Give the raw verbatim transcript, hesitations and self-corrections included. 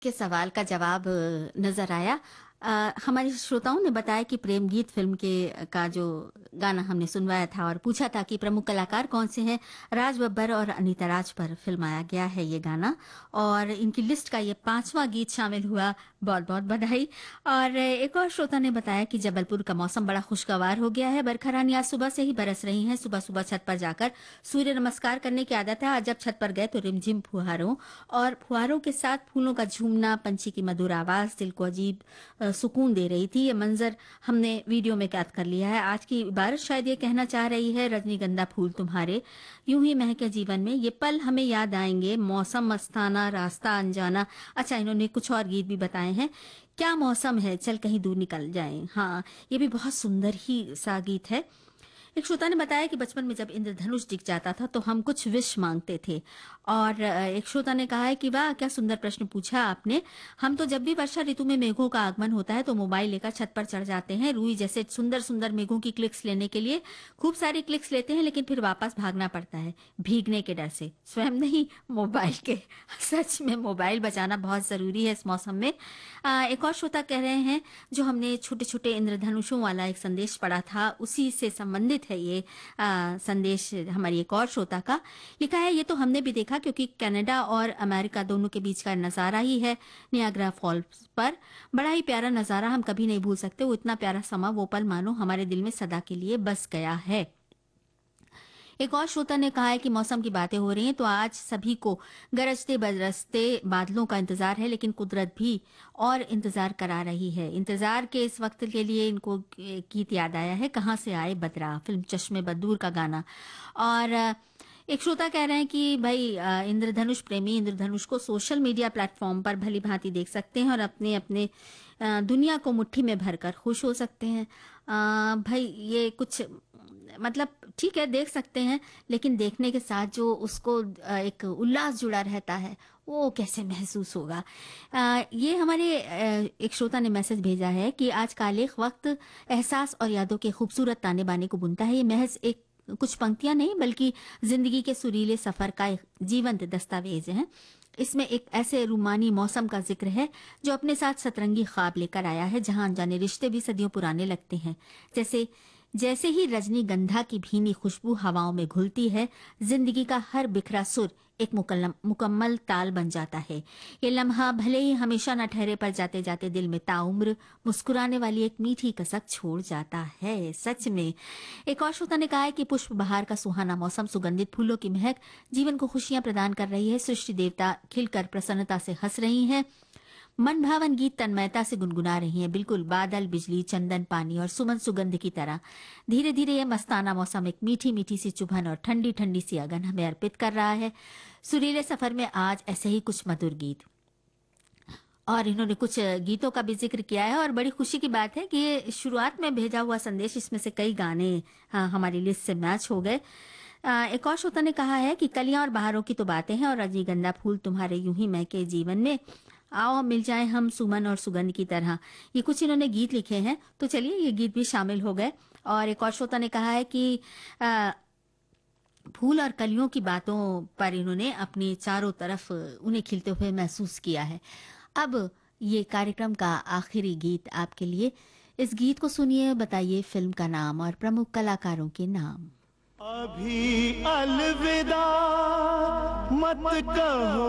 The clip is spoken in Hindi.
के सवाल का जवाब अ, नज़र आया। अ, हमारे श्रोताओं ने बताया कि प्रेम गीत फ़िल्म के का जो गाना हमने सुनवाया था और पूछा था कि प्रमुख कलाकार कौन से हैं। राज बब्बर और अनीता राज पर फ़िल्माया गया है ये गाना और इनकी लिस्ट का ये पाँचवां गीत शामिल हुआ। बहुत-बहुत बधाई। और एक और श्रोता ने बताया कि जबलपुर का मौसम बड़ा खुशगवार हो गया है। बरखा रानी आज सुबह से ही बरस रही हैं। सुबह-सुबह छत पर जाकर सूर्य नमस्कार करने की आदत है। आज जब छत पर गए तो रिमझिम फुहारों और फुहारों के साथ फूलों का झूमना, पंछी की मधुर आवाज दिल को अजीब अ, सुकून दे रही थी। ये मंजर हमने वीडियो में कैद कर लिया है। आज की बारिश शायद ये कहना चाह रही है, रजनीगंधा फूल तुम्हारे यूं ही महके जीवन में, ये पल हमें याद आएंगे, मौसम मस्ताना, रास्ता अनजाना। अच्छा, इन्होंने कुछ और गीत भी बताए हैं। क्या मौसम है, चल कहीं दूर निकल जाएं। हाँ, ये भी बहुत सुंदर ही सा गीत है। एक श्रोता ने बताया कि बचपन में जब इंद्रधनुष दिख जाता था तो हम कुछ विश मांगते थे। और अ, एक श्रोता ने कहा है कि वाह क्या सुंदर प्रश्न पूछा आपने। हम तो जब भी वर्षा ऋतु में मेघों का आगमन होता है तो मोबाइल लेकर छत पर चढ़ जाते हैं, रुई जैसे सुंदर सुंदर मेघों की क्लिक्स लेने के लिए। खूब सारी क्लिक्स लेते हैं लेकिन फिर वापस भागना पड़ता है भीगने के डर से, स्वयं नहीं, मोबाइल के। सच में मोबाइल बचाना बहुत जरूरी है इस मौसम में। अ, एक और श्रोता कह रहे हैं, जो हमने छोटे छोटे इंद्रधनुषों वाला एक संदेश पढ़ा था उसी से संबंधित है ये आ, संदेश हमारी एक और श्रोता का। लिखा है, ये तो हमने भी देखा क्योंकि कनाडा और अमेरिका दोनों के बीच का नजारा ही है नियाग्रा फॉल्स पर। बड़ा ही प्यारा नजारा, हम कभी नहीं भूल सकते। वो इतना प्यारा समा, वो पल मानो हमारे दिल में सदा के लिए बस गया है। एक और श्रोता ने कहा है कि मौसम की बातें हो रही हैं तो आज सभी को गरजते बरसते बादलों का इंतजार है, लेकिन कुदरत भी और इंतजार करा रही है। इंतजार के इस वक्त के लिए इनको गीत याद आया है, कहाँ से आए बदरा, फिल्म चश्मे बदूर का गाना। और अ, एक श्रोता कह रहे हैं कि भाई अ, इंद्रधनुष प्रेमी इंद्रधनुष को सोशल मीडिया प्लेटफॉर्म पर भली भांति देख सकते हैं और अपने अपने अ, दुनिया को मुट्ठी में भरकर खुश हो सकते हैं। अ, भाई ये कुछ मतलब ठीक है, देख सकते हैं, लेकिन देखने के साथ जो उसको अ, एक उल्लास जुड़ा रहता है वो कैसे महसूस होगा। अ, ये हमारे अ, एक श्रोता ने मैसेज भेजा है कि आज कालेख वक्त एहसास और यादों के खूबसूरत ताने बाने को बुनता है। ये महज एक कुछ पंक्तियां नहीं बल्कि जिंदगी के सुरीले सफर का एक जीवंत दस्तावेज है। इसमें एक ऐसे रूमानी मौसम का जिक्र है जो अपने साथ सतरंगी ख्वाब लेकर आया है, जहां अनजाने रिश्ते भी सदियों पुराने लगते हैं। जैसे जैसे ही रजनीगंधा की भीनी खुशबू हवाओं में घुलती है, जिंदगी का हर बिखरा सुर एक मुकल्लम मुकम्मल ताल बन जाता है। ये लम्हा भले ही हमेशा न ठहरे, पर जाते जाते दिल में ताउम्र मुस्कुराने वाली एक मीठी कसक छोड़ जाता है। सच में। एक और श्रोता ने कहा है कि पुष्प बहार का सुहाना मौसम, सुगंधित फूलों की महक जीवन को खुशियां प्रदान कर रही है। सृष्टि देवता खिलकर प्रसन्नता से हंस रही हैं। मन भावन गीत तन्मयता से गुनगुना रही हैं। बिल्कुल बादल, बिजली, चंदन, पानी और सुमन सुगंध की तरह धीरे धीरे यह मस्ताना मौसम एक मीठी मीठी सी चुभन और ठंडी ठंडी सी अगन हमें अर्पित कर रहा है। सुरीले सफर में आज ऐसे ही कुछ मधुर गीत। और इन्होंने कुछ गीतों का भी जिक्र किया है और बड़ी खुशी की बात है कि ये शुरुआत में भेजा हुआ संदेश, इसमें से कई गाने हाँ, हमारी लिस्ट से मैच हो गए। अ, एक और श्रोता ने कहा है कि कलियां और बहारों की तो बातें हैं और रजनीगंधा फूल तुम्हारे यूं ही महके जीवन में, आओ मिल जाए हम सुमन और सुगंध की तरह। ये कुछ इन्होंने गीत लिखे हैं, तो चलिए ये गीत भी शामिल हो गए। और एक और श्रोता ने कहा है कि अ, फूल और कलियों की बातों पर इन्होंने अपनी चारों तरफ उन्हें खिलते हुए महसूस किया है। अब ये कार्यक्रम का आखिरी गीत आपके लिए। इस गीत को सुनिए, बताइए फिल्म का नाम और प्रमुख कलाकारों के नाम। अभी अलविदा मत कहो।